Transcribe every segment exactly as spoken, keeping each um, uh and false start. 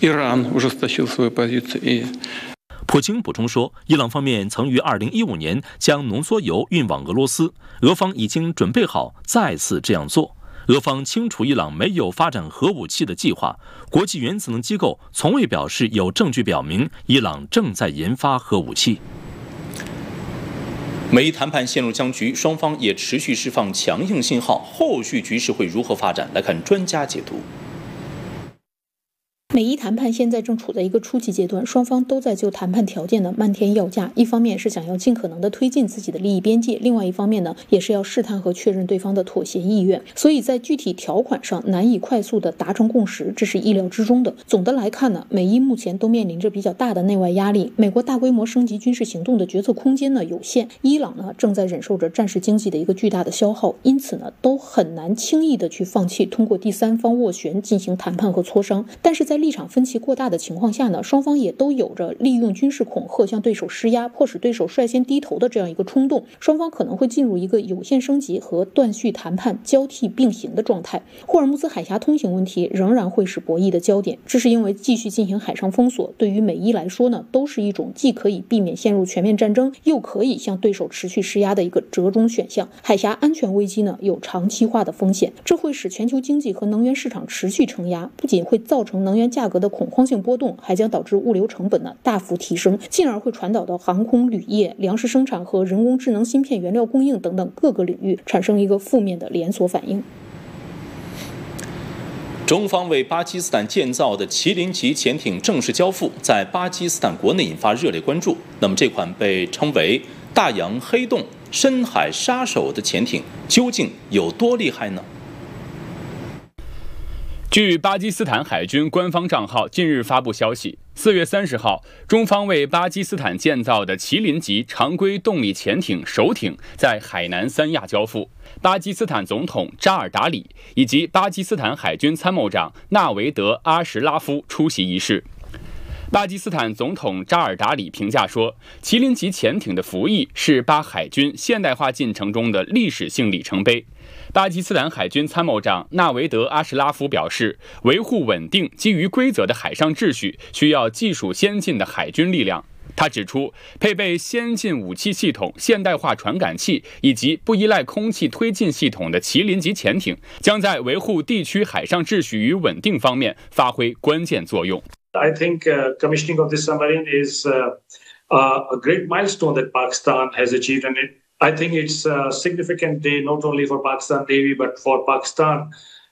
普京补充说，伊朗方面曾于二零一五年将浓缩铀运往俄罗斯，俄方已经准备好再次这样做。俄方清楚伊朗没有发展核武器的计划，国际原子能机构从未表示有证据表明伊朗正在研发核武器。美伊谈判陷入僵局，双方也持续释放强硬信号，后续局势会如何发展？来看专家解读。 美伊谈判现在正处在一个初级阶段，双方都在就谈判条件呢漫天要价。一方面是想要尽可能的推进自己的利益边界，另外一方面呢，也是要试探和确认对方的妥协意愿。所以在具体条款上难以快速的达成共识，这是意料之中的。总的来看呢，美伊目前都面临着比较大的内外压力。美国大规模升级军事行动的决策空间呢有限，伊朗呢正在忍受着战事经济的一个巨大的消耗，因此呢都很难轻易的去放弃通过第三方斡旋进行谈判和磋商。但是在立场分歧过大的情况下呢，双方也都有着利用军事恐吓向对手施压，迫使对手率先低头的这样一个冲动。双方可能会进入一个有限升级和断续谈判交替并行的状态。霍尔木兹海峡通行问题仍然会是博弈的焦点，这是因为继续进行海上封锁对于美伊来说呢，都是一种既可以避免陷入全面战争，又可以向对手持续施压的一个折中选项。海峡安全危机呢有长期化的风险，这会使全球经济和能源市场持续承压，不仅会造成能源价格的恐慌性波动，还将导致物流成本呢大幅提升，进而会传导到航空旅业、粮食生产和人工智能芯片原料供应等等各个领域，产生一个负面的连锁反应。 中方为巴基斯坦建造的麒麟级潜艇正式交付，在巴基斯坦国内引发热烈关注。那么这款被称为大洋黑洞深海杀手的潜艇究竟有多厉害呢？ 据巴基斯坦海军官方账号近日发布消息，四月三十号，中方为巴基斯坦建造的麒麟级常规动力潜艇首艇在海南三亚交付。巴基斯坦总统扎尔达里以及巴基斯坦海军参谋长纳维德阿什拉夫出席仪式。巴基斯坦总统扎尔达里评价说，麒麟级潜艇的服役是巴海军现代化进程中的历史性里程碑。巴基斯坦海军参谋长纳维德阿什拉夫表示，维护稳定、基于规则的海上秩序需要技术先进的海军力量。他指出，配备先进武器系统、现代化传感器以及不依赖空气推进系统的麒麟级潜艇，将在维护地区海上秩序与稳定方面发挥关键作用。 I think uh, commissioning of this submarine is uh, uh, a great milestone that Pakistan has achieved, and it, I think it's a significant day not only for Pakistan Navy but for Pakistan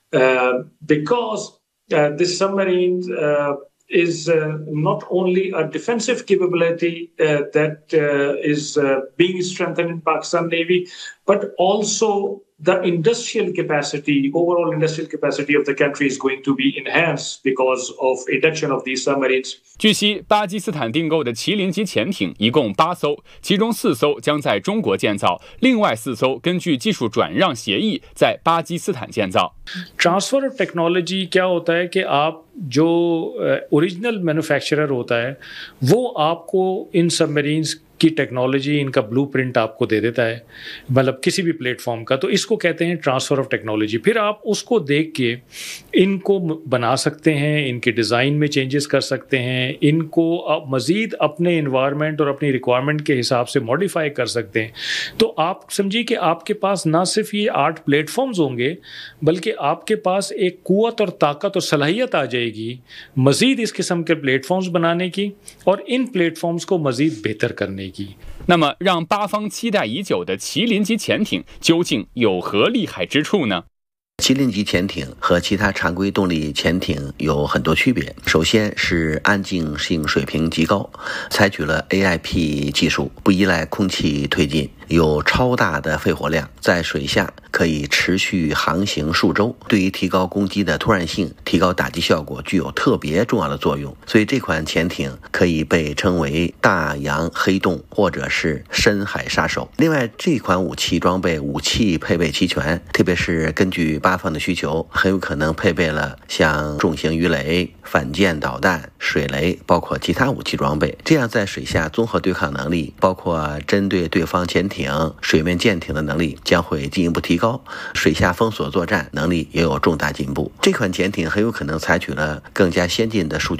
uh, because uh, this submarine uh, is uh, not only a defensive capability uh, that uh, is uh, being strengthened in Pakistan Navy, but also the industrial capacity, overall industrial capacity of the country is going to be enhanced because of induction of these submarines. 据悉，巴基斯坦订购的麒麟级潜艇一共八艘，其中四艘将在中国建造，另外四艘根据技术转让协议在巴基斯坦建造。 Transfer of technology क्या होता है कि आप जो original manufacturer होता है वो आपको इन सबमरीन्स की टेक्नोलॉजी, इनका ब्लूप्रिंट आपको दे देता है, मतलब किसी भी प्लेटफॉर्म का, तो इसको कहते हैं ट्रांसफ़र ऑफ टेक्नोलॉजी। फिर आप उसको देख के इनको बना सकते हैं, इनके डिज़ाइन में चेंजेस कर सकते हैं, इनको आप मज़ीद अपने इन्वायरमेंट और अपनी रिक्वायरमेंट के हिसाब से मॉडिफाई कर सकते हैं। तो आप समझिए कि आपके पास ना सिर्फ ये आठ प्लेटफॉर्म्स होंगे बल्कि आपके पास एक कुव्वत और ताकत और सलाहियत आ जाएगी मज़ीद इस किस्म के प्लेटफॉर्म्स बनाने की और इन प्लेटफॉर्म्स को मज़ीद बेहतर करने की。 那么，让巴方期待已久的麒麟级潜艇究竟有何厉害之处呢？ 麒麟级潜艇和其他常规动力潜艇有很多区别。首先是安静性水平极高，采取了 A I P 技术，不依赖空气推进，有超大的肺活量，在水下可以持续航行数周，对于提高攻击的突然性、提高打击效果具有特别重要的作用。所以这款潜艇可以被称为大洋黑洞或者是深海杀手。另外，这款武器装备武器配备齐全，特别是根据巴方的需求，很有可能配备了像重型鱼雷、反舰导弹、水雷，包括其他武器装备。这样在水下综合对抗能力，包括针对对方潜艇、水面舰艇的能力将会进一步提高，水下封锁作战能力也有重大进步。这款潜艇很有可能采取了更加先进的数据